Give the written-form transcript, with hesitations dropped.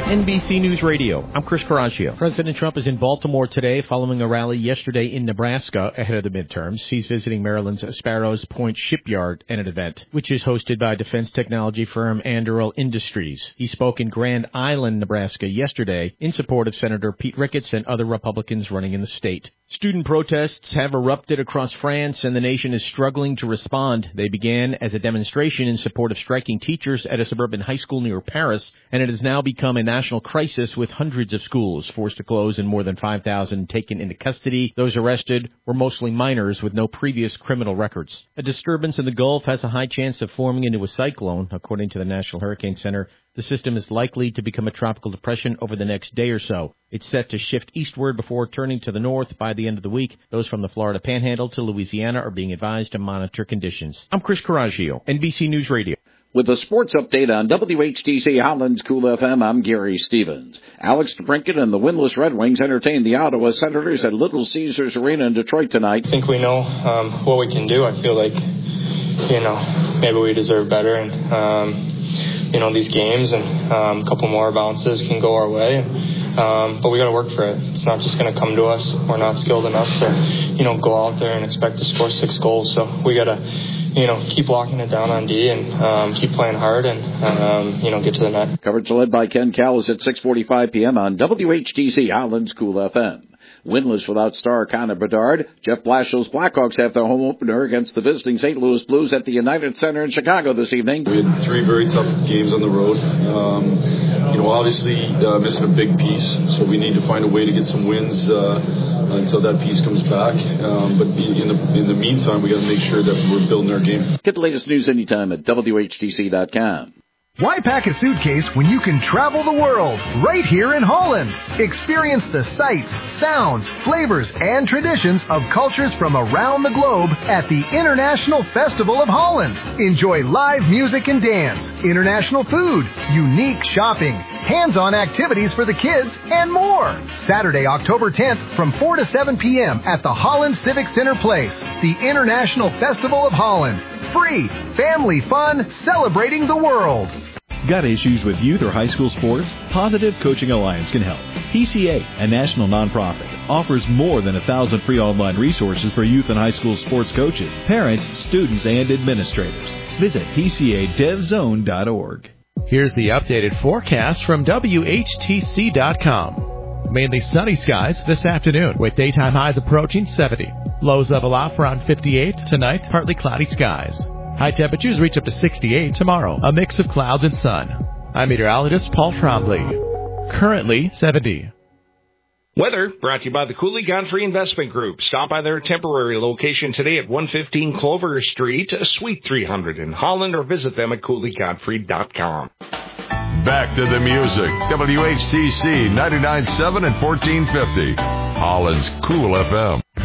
NBC News Radio. I'm Chris Coraggio. President Trump is in Baltimore today following a rally yesterday in Nebraska ahead of the midterms. He's visiting Maryland's Sparrows Point Shipyard at an event, which is hosted by defense technology firm Anduril Industries. He spoke in Grand Island, Nebraska yesterday in support of Senator Pete Ricketts and other Republicans running in the state. Student protests have erupted across France, and the nation is struggling to respond. They began as a demonstration in support of striking teachers at a suburban high school near Paris, and it has now become a national crisis with hundreds of schools forced to close and more than 5,000 taken into custody. Those arrested were mostly minors with no previous criminal records. A disturbance in the Gulf has a high chance of forming into a cyclone, according to the National Hurricane Center. The system is likely to become a tropical depression over the next day or so. It's set to shift eastward before turning to the north by the end of the week. Those from the Florida Panhandle to Louisiana are being advised to monitor conditions. I'm Chris Coraggio, NBC News Radio. With a sports update on WHTC Holland's Cool FM, I'm Gary Stevens. Alex DeBrincat and the winless Red Wings entertain the Ottawa Senators at Little Caesars Arena in Detroit tonight. I think we know what we can do. I feel like, maybe we deserve better and, these games and a couple more bounces can go our way. But we got to work for it. It's not just going to come to us. We're not skilled enough to, go out there and expect to score 6 goals. So we got to, keep locking it down on D and keep playing hard and, get to the net. Coverage led by Ken Callis at 6:45 p.m. on WHTC Holland's Cool FM. Winless without star Connor Bedard, Jeff Blashill's Blackhawks have their home opener against the visiting St. Louis Blues at the United Center in Chicago this evening. We had 3 very tough games on the road. Obviously missing a big piece, so we need to find a way to get some wins until that piece comes back. But in the meantime, we got to make sure that we're building our game. Get the latest news anytime at WHTC.com. Why pack a suitcase when you can travel the world right here in Holland? Experience the sights, sounds, flavors, and traditions of cultures from around the globe at the International Festival of Holland. Enjoy live music and dance, international food, unique shopping, hands-on activities for the kids, and more. Saturday, October 10th from 4 to 7 p.m. at the Holland Civic Center Place, the International Festival of Holland. Free, family fun, celebrating the world. Got issues with youth or high school sports? Positive Coaching Alliance can help. PCA, a national nonprofit, offers more than 1,000 free online resources for youth and high school sports coaches, parents, students, and administrators. Visit PCADevZone.org. Here's the updated forecast from WHTC.com. Mainly sunny skies this afternoon with daytime highs approaching 70. Lows level off around 58. Tonight, partly cloudy skies. High temperatures reach up to 68 tomorrow, a mix of clouds and sun. I'm meteorologist Paul Trombley. Currently 70. Weather brought to you by the Cooley Godfrey Investment Group. Stop by their temporary location today at 115 Clover Street, Suite 300 in Holland, or visit them at CooleyGodfrey.com. Back to the music. WHTC 99.7 and 1450. Holland's Cool FM.